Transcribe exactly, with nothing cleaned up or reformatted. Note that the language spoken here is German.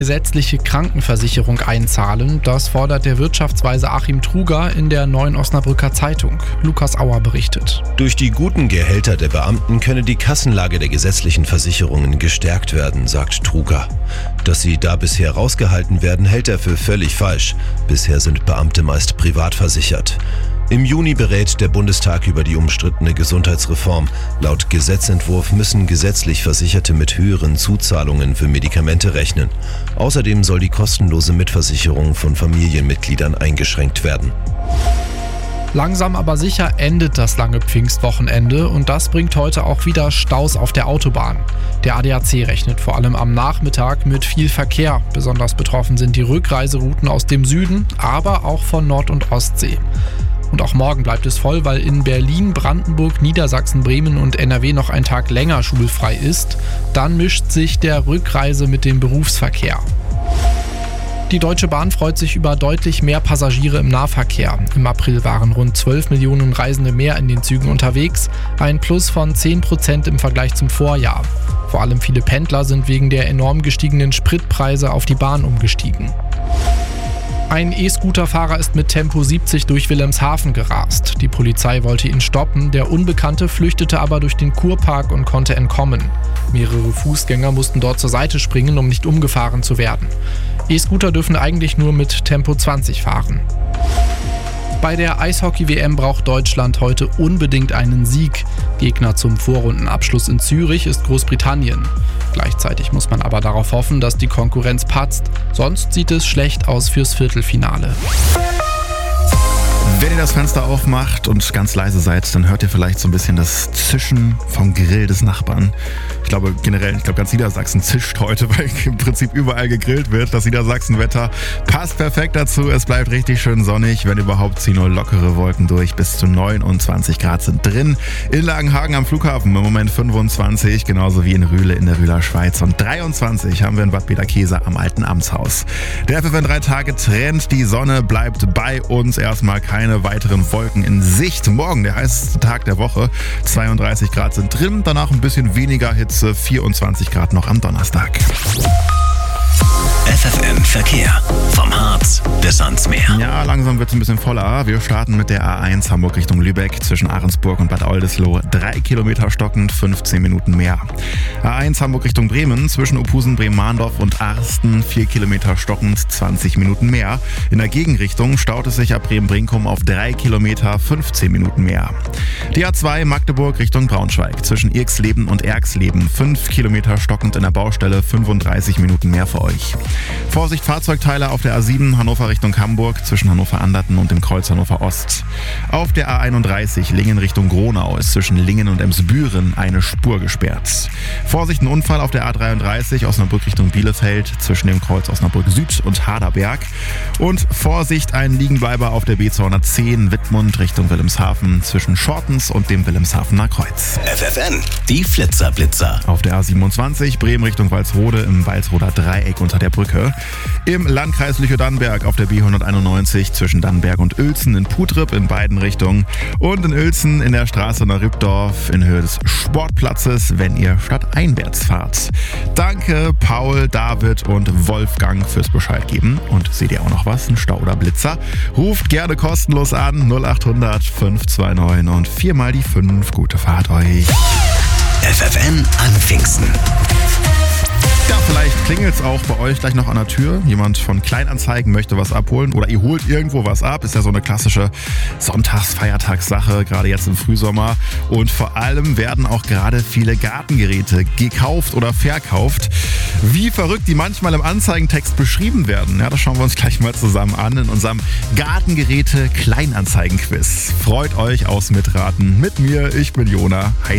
Gesetzliche Krankenversicherung einzahlen. Das fordert der Wirtschaftsweise Achim Truger in der Neuen Osnabrücker Zeitung. Lukas Auer berichtet. Durch die guten Gehälter der Beamten könne die Kassenlage der gesetzlichen Versicherungen gestärkt werden, sagt Truger. Dass sie da bisher rausgehalten werden, hält er für völlig falsch. Bisher sind Beamte meist privat versichert. Im Juni berät der Bundestag über die umstrittene Gesundheitsreform. Laut Gesetzentwurf müssen gesetzlich Versicherte mit höheren Zuzahlungen für Medikamente rechnen. Außerdem soll die kostenlose Mitversicherung von Familienmitgliedern eingeschränkt werden. Langsam aber sicher endet das lange Pfingstwochenende und das bringt heute auch wieder Staus auf der Autobahn. Der A D A C rechnet vor allem am Nachmittag mit viel Verkehr. Besonders betroffen sind die Rückreiserouten aus dem Süden, aber auch von Nord- und Ostsee. Und auch morgen bleibt es voll, weil in Berlin, Brandenburg, Niedersachsen, Bremen und N R W noch ein Tag länger schulfrei ist. Dann mischt sich der Rückreise mit dem Berufsverkehr. Die Deutsche Bahn freut sich über deutlich mehr Passagiere im Nahverkehr. Im April waren rund zwölf Millionen Reisende mehr in den Zügen unterwegs, ein Plus von zehn Prozent im Vergleich zum Vorjahr. Vor allem viele Pendler sind wegen der enorm gestiegenen Spritpreise auf die Bahn umgestiegen. Ein E-Scooter-Fahrer ist mit Tempo siebzig durch Wilhelmshaven gerast. Die Polizei wollte ihn stoppen, der Unbekannte flüchtete aber durch den Kurpark und konnte entkommen. Mehrere Fußgänger mussten dort zur Seite springen, um nicht umgefahren zu werden. E-Scooter dürfen eigentlich nur mit Tempo zwanzig fahren. Bei der Eishockey-W M braucht Deutschland heute unbedingt einen Sieg. Gegner zum Vorrundenabschluss in Zürich ist Großbritannien. Gleichzeitig muss man aber darauf hoffen, dass die Konkurrenz patzt. Sonst sieht es schlecht aus fürs Viertelfinale. Wenn ihr das Fenster aufmacht und ganz leise seid, dann hört ihr vielleicht so ein bisschen das Zischen vom Grill des Nachbarn. Ich glaube generell, ich glaube ganz Niedersachsen zischt heute, weil im Prinzip überall gegrillt wird. Das Niedersachsen-Wetter passt perfekt dazu. Es bleibt richtig schön sonnig. Wenn überhaupt, ziehen nur lockere Wolken durch. Bis zu neunundzwanzig Grad sind drin. In Langenhagen am Flughafen im Moment fünfundzwanzig, genauso wie in Rühle in der Rühler Schweiz. Und dreiundzwanzig haben wir in Bad Bederkesa am Alten Amtshaus. Der F F N drei Tage Trend. Die Sonne bleibt bei uns. Erstmal keine weiteren Wolken in Sicht. Morgen der heißeste Tag der Woche. zweiunddreißig Grad sind drin. Danach ein bisschen weniger Hitze. vierundzwanzig Grad noch am Donnerstag. F F N Verkehr. Vom Harz bis ans Meer. Ja, langsam wird es ein bisschen voller. Wir starten mit der A eins Hamburg Richtung Lübeck zwischen Ahrensburg und Bad Oldesloe. Drei Kilometer stockend, fünfzehn Minuten mehr. A eins Hamburg Richtung Bremen zwischen Ophusen, Bremen-Mahndorf und Arsten. Vier Kilometer stockend, zwanzig Minuten mehr. In der Gegenrichtung staut es sich ab Bremen-Brinkum auf drei Kilometer, fünfzehn Minuten mehr. Die A zwei Magdeburg Richtung Braunschweig zwischen Irxleben und Erxleben. Fünf Kilometer stockend in der Baustelle, fünfunddreißig Minuten mehr für euch. Vorsicht Fahrzeugteile auf der A sieben Hannover Richtung Hamburg zwischen Hannover-Anderten und dem Kreuz Hannover Ost. Auf der A einunddreißig Lingen Richtung Gronau ist zwischen Lingen und Emsbüren eine Spur gesperrt. Vorsicht ein Unfall auf der A dreiunddreißig Osnabrück Richtung Bielefeld zwischen dem Kreuz Osnabrück Süd und Haderberg. Und Vorsicht ein Liegenbleiber auf der B zweihundertzehn Wittmund Richtung Wilhelmshaven zwischen Schortens und dem Wilhelmshavener Kreuz. F F N, die Flitzerblitzer. Auf der A siebenundzwanzig Bremen Richtung Walsrode im Walsroder Dreieck unter der Brücke. Im Landkreis Lüchow-Dannenberg auf der B hunderteinundneunzig zwischen Dannenberg und Uelzen in Putrip in beiden Richtungen. Und in Uelzen in der Straße nach Rippdorf in Höhe des Sportplatzes, wenn ihr stadteinwärts fahrt. Danke Paul, David und Wolfgang fürs Bescheid geben. Und seht ihr auch noch was? Ein Stau oder Blitzer? Ruft gerne kostenlos an null acht hundert fünf zwei neun und viermal die fünf. Gute Fahrt euch. F F N an Pfingsten. Ja, vielleicht klingelt es auch bei euch gleich noch an der Tür. Jemand von Kleinanzeigen möchte was abholen oder ihr holt irgendwo was ab. Ist ja so eine klassische Sonntags-Feiertagssache, gerade jetzt im Frühsommer. Und vor allem werden auch gerade viele Gartengeräte gekauft oder verkauft. Wie verrückt die manchmal im Anzeigentext beschrieben werden, ja, das schauen wir uns gleich mal zusammen an in unserem Gartengeräte-Kleinanzeigen-Quiz. Freut euch aufs Mitraten mit mir, ich bin Jona. Hi.